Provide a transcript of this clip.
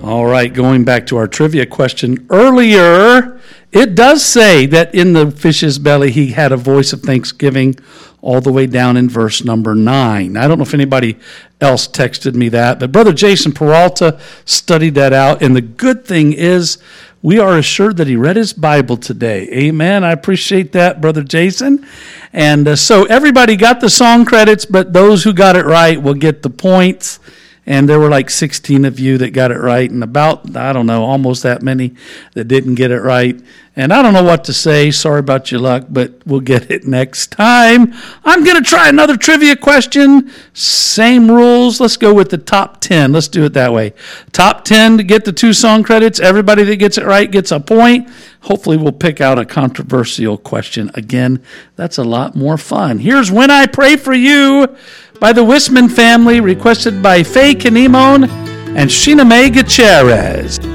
All right, going back to our trivia question earlier, it does say that in the fish's belly he had a voice of thanksgiving all the way down in verse number 9. I don't know if anybody else texted me that, but Brother Jason Peralta studied that out, and the good thing is we are assured that he read his Bible today. Amen. I appreciate that, Brother Jason. And so everybody got the song credits, but those who got it right will get the points. And there were like 16 of you that got it right, and about, I don't know, almost that many that didn't get it right. And I don't know what to say. Sorry about your luck, but we'll get it next time. I'm going to try another trivia question. Same rules. Let's go with the top 10. Let's do it that way. Top 10 to get the 2 song credits. Everybody that gets it right gets a point. Hopefully we'll pick out a controversial question. Again, that's a lot more fun. Here's When I Pray for You by the Wisman family, requested by Faye Kanimon and Sheena Mae Gutierrez.